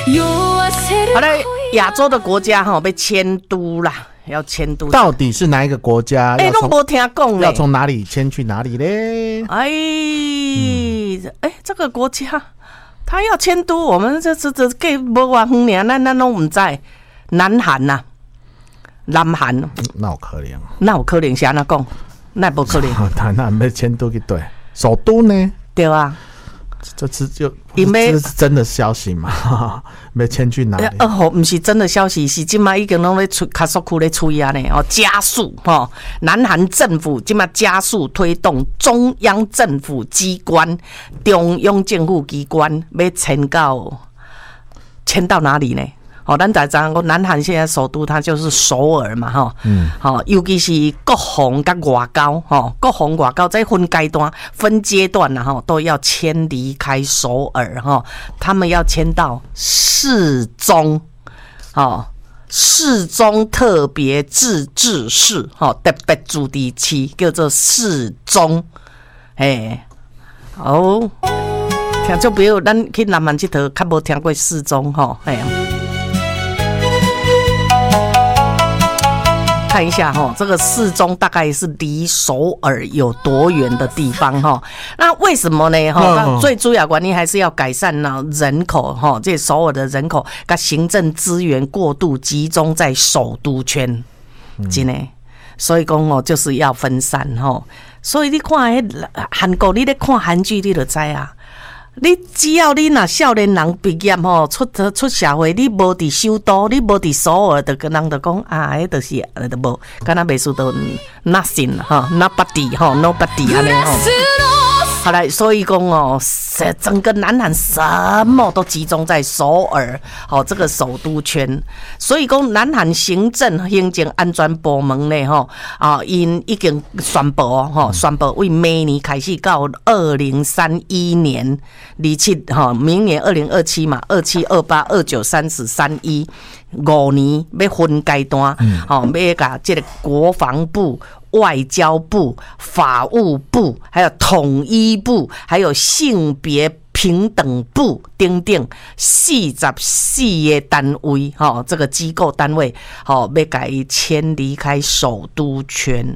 好了，亚洲的国家哈被迁都啦，要迁都。 到底是哪一个国家？ 都没听讲嘞。 要从哪里迁去哪里嘞？ 这个国家他要迁都，我们这给无偌远呢，咱拢唔知。南韩呐，南韩。 那有可能？ 那有可能是安怎讲？那不可能。 那要迁都去对首都呢？对啊。 这次这是真的消息嘛？要迁去哪里？ 不是真的消息，是现在已经拢在加速区在催啊呢，加速哈。南韩政府现在加速推动中央政府机关、中央政府机关要迁到哪里呢？咱大家知南韩现在首都它就是首尔嘛，尤其是国防跟外交，国防外交在分阶段都要迁离开首尔，他们要迁到世宗，世宗特别自治市，特别主地区叫做世宗，听就比如咱去南韩佚佗，较无听过世宗，看一下这个世宗大概是离首尔有多远的地方那为什么呢最主要原因还是要改善人口这首尔的人口跟行政资源过度集中在首都圈，真的，所以讲就是要分散所以你看韩国，你在看韩剧你就知啊。你只要你若少年人毕业出社会，你无伫首都，你无伫首尔，就跟人就讲迄就是就无，敢若袂输到 nothing nobody 安尼好来，所以讲整个南韩什么都集中在首尔这个首都圈，所以讲南韩行政安全部门呢因已经宣布为明年开始到2031年27明年2027嘛，27、28、29、30、31 5年要分阶段要甲这个国防部、外交部、法务部，还有统一部，还有性别平等部等等44个单位这个机构单位要甲伊迁离开首都圈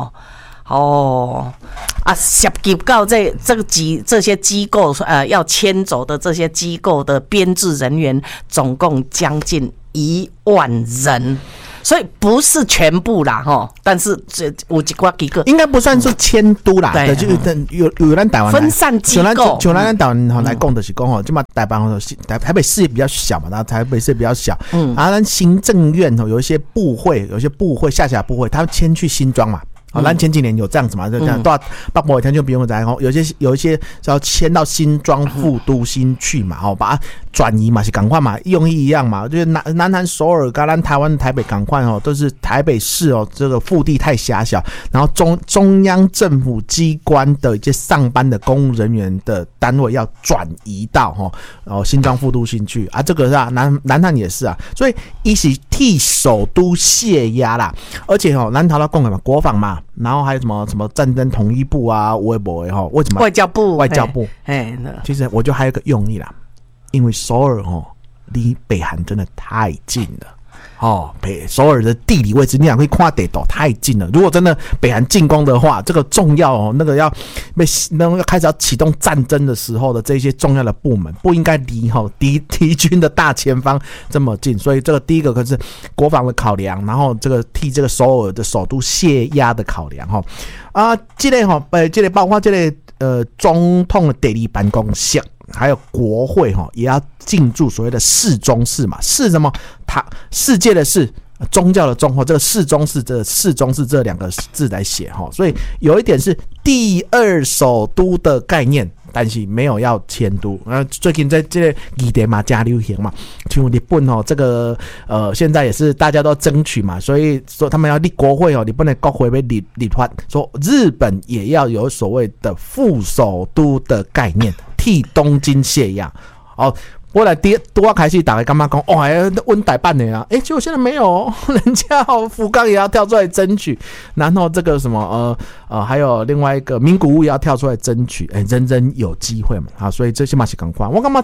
涉及到这些机构要迁走的这些机构的编制人员总共将近1万人。所以不是全部啦但是有几个应该不算是迁都啦，对，就有咱台湾分散机构， 像咱台湾来讲就是讲即嘛台北市也比较小嘛，然后台北市比较小，咱行政院有一些部会下辖部会，他们迁去新庄嘛。咱前几年有这样子嘛，就这样，到北部听就不用再有一些要迁到新庄副都心去嘛，把它转移嘛，是赶快嘛，用意一样嘛，就是南韩首尔跟咱台湾台北赶快都是台北市这个腹地太狭小，然后中央政府机关的一些上班的公务人员的单位要转移到新庄副都心去啊，这个是南韩也是啊，所以一起替首都泄压啦，而且南投到讲嘛，国防嘛。然后还有什么战争统一部啊，为什么外交部？ 其实我觉得还有一个用意啦，因为首尔离北韩真的太近了首尔的地理位置，你想可以看地图太近了。如果真的北韩进攻的话，这个重要那个要开始要启动战争的时候的这些重要的部门，不应该离敌军的大前方这么近。所以这个第一个可是国防的考量，然后这个替这个首尔的首都泄压的考量这个包括这个总统的第二办公室。还有国会也要进驻所谓的世宗市嘛，世什么？世界的世，宗教的宗这个世宗市，这两个字来写所以有一点是第二首都的概念，但是没有要迁都。最近在这个议题嘛加流行嘛，像日本这个现在也是大家都争取嘛，所以说他们要立国会日本的国会要立法，说日本也要有所谓的副首都的概念。替东京泄压我来多开始大家干嘛讲还要温台办的结果现在没有人家福冈也要跳出来争取，然后这个什么还有另外一个名古屋也要跳出来争取，人人有机会嘛所以这些嘛是赶快我干嘛这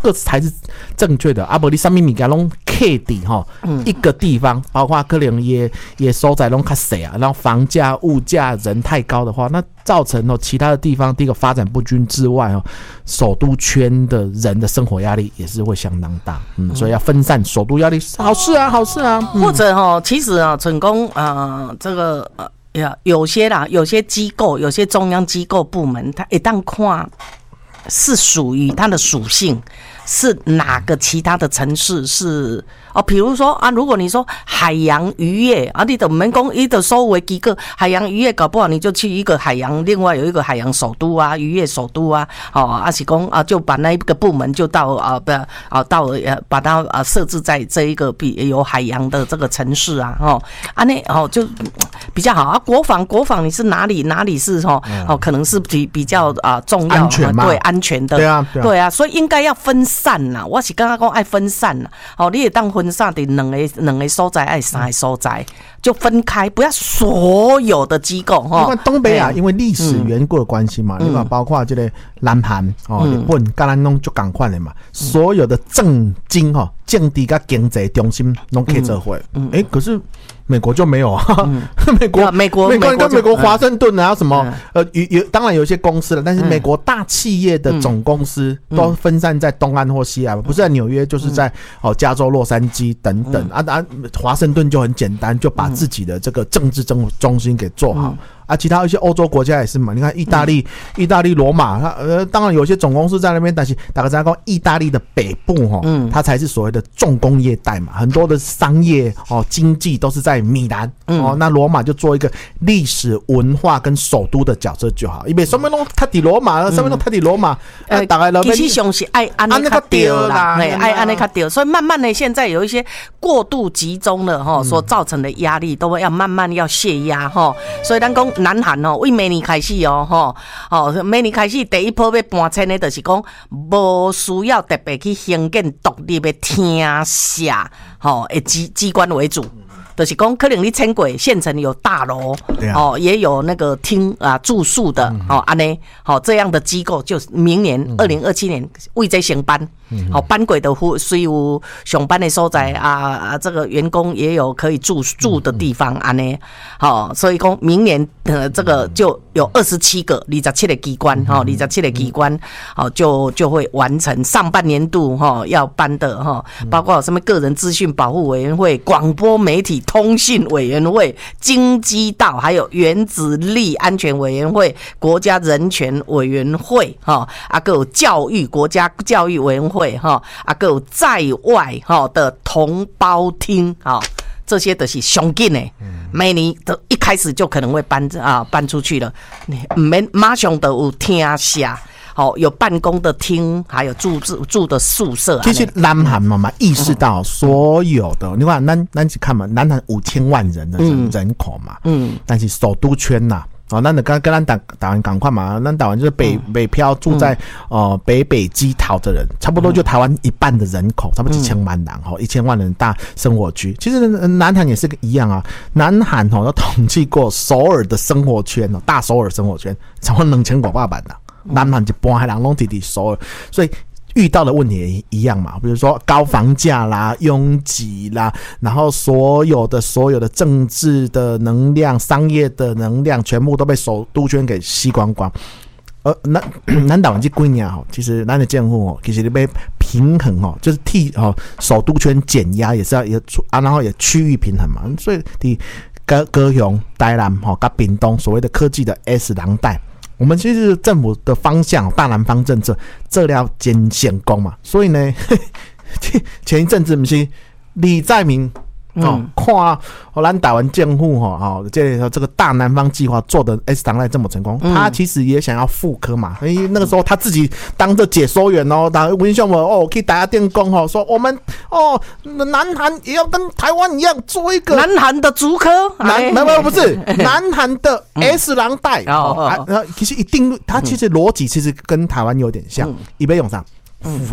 个才是正确的。不然你什么物件拢卡在一个地方，包括可能也收在拢较小啊，然后房价、物价、人太高的话，那造成其他的地方第一个发展不均之外首都圈的人的生活压力也是会相当大。所以要分散首都压力，好事啊，好事啊。 或者其实成功这个有些啦，有些机构，有些中央机构部门，它一旦看是属于它的属性，是哪个其他的城市是比如说如果你说海洋渔业你的门工一的收为几个海洋渔业，搞不好你就去一个海洋，另外有一个海洋首都渔业首都是讲就把那一个部门就到把它设置在这一个有海洋的这个城市就比较好国防你是哪里是可能是比较重要安全嘛， 对安全的，对啊，所以应该要分散啦。我是刚刚讲爱分散啦，你也当分散的两个所在，爱三个所在就分开，不要所有的机构你看东北因为历史缘故的关系嘛，你看包括这个南韩日本，跟咱拢就同款的嘛，所有的政经政治跟经济中心拢可以做伙。可是美国就没有美国你看美国华盛顿什么当然有一些公司了，但是美国大企业的总公司都分散在东岸或西岸，不是在纽约就是在加州洛杉矶等等华盛顿就很简单，就把自己的这个政治中心给做好。其他一些欧洲国家也是嘛，你看意大利罗马，当然有些总公司在那边，但是大家知道意大利的北部它才是所谓的重工业带嘛，很多的商业经济都是在米兰那罗马就做一个历史文化跟首都的角色就好，因为什么都他在罗马，什么都他在罗马，大概其实上是爱安尼较对啦，爱安尼较对，所以慢慢的现在有一些过度集中的所造成的压力，都要慢慢要卸压所以咱讲南韩为明年开始明年开始第一波要搬迁的，就是讲无需要特别去兴建独立的厅舍的机关为主。就是讲，可能你迁过县城有大楼，也有那个厅住宿的安尼这样的机构，就明年2027年为这升班，班过的虽有上班的所在这个员工也有可以住的地方安尼所以讲明年这个就有27个机关27个机关就会完成上半年度要搬的包括有什么个人资讯保护委员会、广播媒体通信委员会、经济道，还有原子力安全委员会、国家人权委员会还有国家教育委员会还有在外的同胞厅这些都是上紧的，每年都一开始就可能会搬出去了，不免马上都有厅舍。有办公的厅，还有住的宿舍。 其实南韩嘛意识到所有的，你看咱去看嘛，南韩5000万人的人口嘛，但是首都圈呐。那你跟咱台湾同款嘛，咱台湾就是北漂住在北基桃的人，差不多就台湾一半的人口，差不多几千万人1000万人大生活区。其实南韩也是一样南韩都统计过首尔的生活圈大首尔生活圈，差不多2500万的。南韩一半的人都在首尔，所以遇到的问题也一样嘛，比如说高房价啦、拥挤啦，然后所有的政治的能量、商业的能量，全部都被首都圈给吸光光。咱台湾这几年其实咱的政府其实你要平衡就是替首都圈减压，也是要然后也区域平衡嘛，所以高雄、台南跟屏东所谓的科技的 S 廊带。我们其实政府的方向大南方政策这要兼成功嘛，所以呢前一阵子不是李在明看咱台湾政府这个大南方计划做的 S 廊带这么成功，他其实也想要复刻嘛。那个时候他自己当着解说员文雄可以打下电工说我们南韩也要跟台湾一样做一个南韩的竹科， 不是南韩的 S 廊带其实他其实逻辑其实跟台湾有点像，一杯用上釜山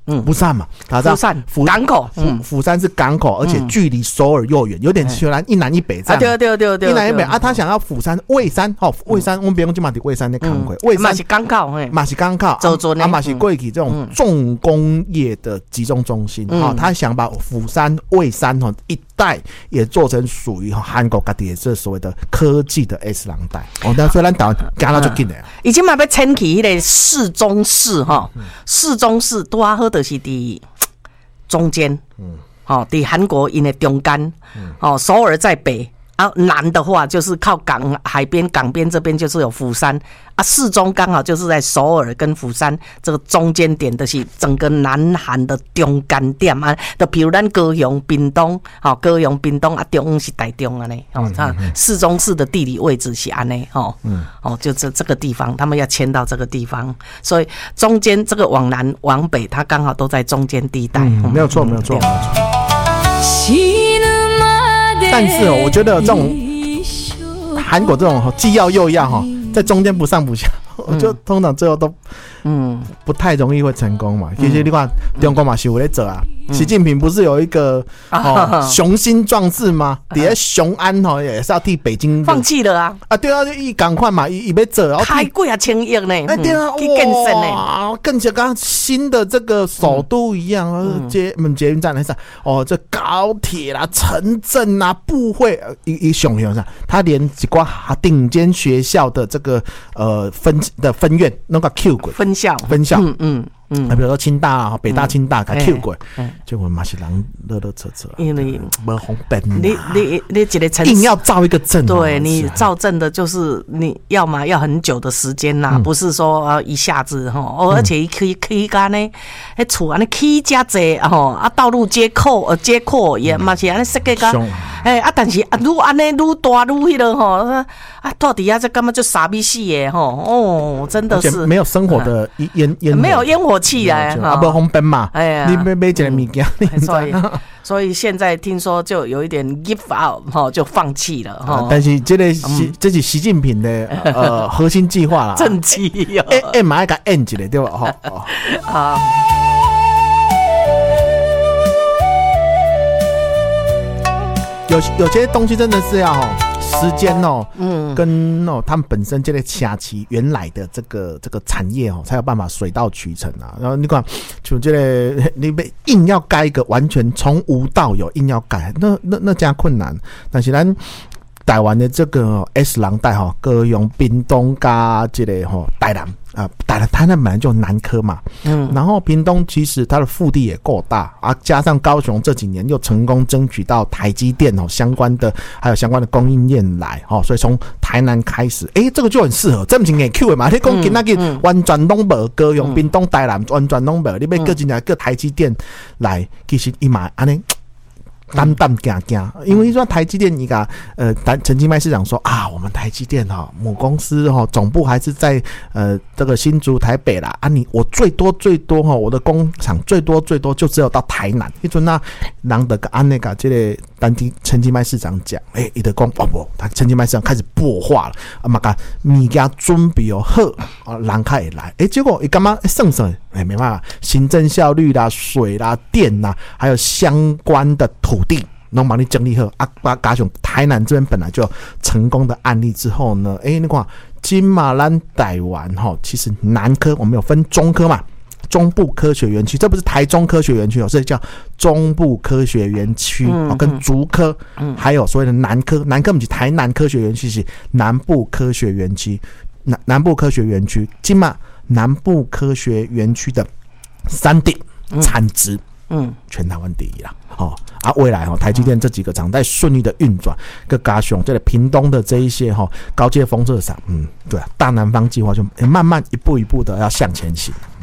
釜山嘛， 釜山港口， 釜山是港口，而且距离首尔又远，有点像一南一北这样。 对， 一南一北啊，他想要釜山、蔚山，蔚山我们别用金马底蔚山的港口，蔚山是港口， 嘛是港口，嘛是过去这种重工业的集中中心，他想把釜山、蔚山一带也做成属于韩国各地的这所谓的科技的 S 廊带。那所以咱台湾行到就紧的。 已经嘛要迁去迄个市中市市中市拄啊好就是伫中间，伫韩国因的中间，首尔在北。南的话就是靠海边，港边这边就是有釜山啊，市中刚好就是在首尔跟釜山这个中间点，就是整个南韩的中间点啊。就比如咱高雄、屏东，高雄、屏东啊，中央是台中啊呢，市中市的地理位置是安尼，就这个地方，他们要迁到这个地方，所以中间这个往南往北，它刚好都在中间地带， 没有错。但是我觉得这种韩国这种既要又要在中间不上不下，我就通常最后都不太容易会成功嘛。其实你看中国嘛是有在做啊，习近平不是有一个雄心壮志吗？底下雄安也是要替北京放弃了啊！ 对啊，就一赶快嘛，一要做，然后开几啊千亿呢？ 对啊， 去建设呢， 更像刚新的这个首都一样，捷运站还是这高铁啦、城镇啦、部会一熊上，他连一挂顶尖学校的这个分院那个 Q 过分校， 比如说清大啊、北大、清大给 Q 过，结果嘛是人乐车， 因为没红本， 你一个城市硬要造一个镇， 对你造镇的就是你要嘛要很久的时间啦，不是说一下子而且起干呢，厝安尼起加济道路接阔也嘛是安尼设计个，但是愈安尼愈大愈迄个到底这根本就傻逼死耶真的是没有生活的没有烟火气啊， 不红本嘛，你买一个物件， 所以现在听说就有一点 give out 就放弃了但是这是习近平的核心计划啦， 政绩 M 还个 N 一个对吧？有些东西真的是要时间跟他们本身这个卡其原来的这个产业才有办法水到渠成啊。然后你看，就这个你硬要改一个完全从无到有，硬要改，那加困难。但是咱台湾的这个 S 廊带高雄、屏东加这个台南啊，台南本来就南科嘛，然后屏东其实它的腹地也够大啊，加上高雄这几年又成功争取到台积电相关的还有相关的供应链来所以从台南开始，这个就很适合，这不是硬 Q 的嘛？你讲今仔日完全拢无高雄、屏东、台南完全拢无，你要各进来各台积电来，其实伊嘛安尼。淡行，因为说台积电，你讲陈其迈市长说啊，我们台积电母公司总部还是在这个新竹、台北啦啊，我最多我的工厂最多就只有到台南。迄阵啊，人的按那个这个陈其迈市长讲，伊就讲不，他陈其迈市长开始破化了啊嘛，个物件准备好人开会来，结果伊干嘛省没办法，行政效率啦、水啦、电啦，还有相关的土地能帮你整理好啊。加上台南这边本来就有成功的案例之后呢，你看金马兰台湾其实南科我们有分中科嘛，中部科学园区，这不是台中科学园区这叫中部科学园区跟竹科，还有所谓的南科不是台南科学园区，是南部科学园区，南部科学园区金马南部科学园区的山顶产值全台湾第一啦未来台积电这几个厂在顺利的运转，跟加上这个屏东的这一些高阶封测厂，对大南方计划就慢慢一步一步的要向前行。